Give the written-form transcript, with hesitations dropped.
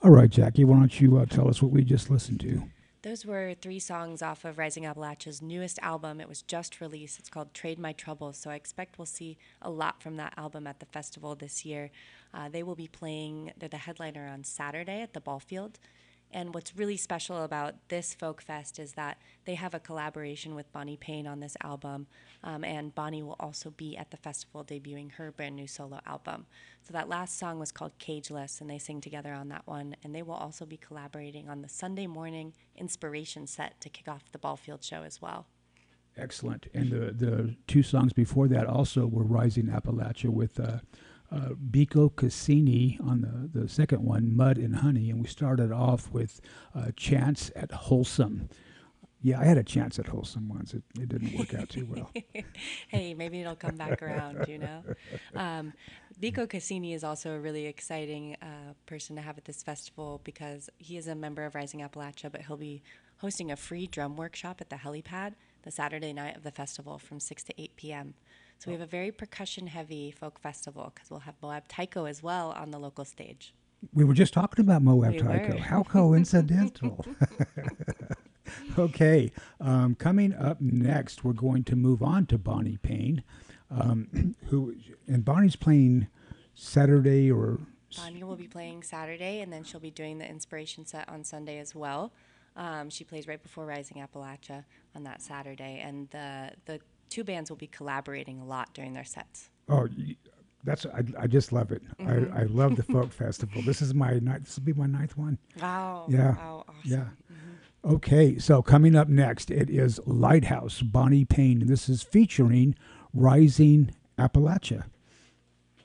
All right, Jackie, why don't you tell us what we just listened to? Those were three songs off of Rising Appalachia's newest album. It was just released. It's called Trade My Troubles. So I expect we'll see a lot from that album at the festival this year. They will be playing, they're the headliner on Saturday at the ball field. And what's really special about this Folk Fest is that they have a collaboration with Bonnie Payne on this album. And Bonnie will also be at the festival debuting her brand new solo album. So that last song was called Cageless, and they sing together on that one. And they will also be collaborating on the Sunday morning inspiration set to kick off the ball field show as well. Excellent. And the two songs before that also were Rising Appalachia with Biko Cassini on the second one, Mud and Honey. And we started off with Chance at Wholesome. Yeah, I had a chance at Wholesome once. It didn't work out too well. Hey, maybe it'll come back around, you know? Vico Cassini is also a really exciting person to have at this festival because he is a member of Rising Appalachia, but he'll be hosting a free drum workshop at the helipad the Saturday night of the festival from 6 to 8 p.m. So we have a very percussion-heavy folk festival because we'll have Moab Taiko as well on the local stage. We were just talking about Moab We Taiko. were. How coincidental. Okay, coming up next, we're going to move on to Bonnie Payne, and Bonnie's playing Saturday or Bonnie will be playing Saturday, and then she'll be doing the inspiration set on Sunday as well. She plays right before Rising Appalachia on that Saturday, and the two bands will be collaborating a lot during their sets. oh, I just love it. I love the folk festival. This is my ninth. This will be my ninth one. Wow! Yeah, Wow! Awesome. yeah. Okay, so coming up next, it is Lighthouse, Bonnie Payne, and this is featuring Rising Appalachia.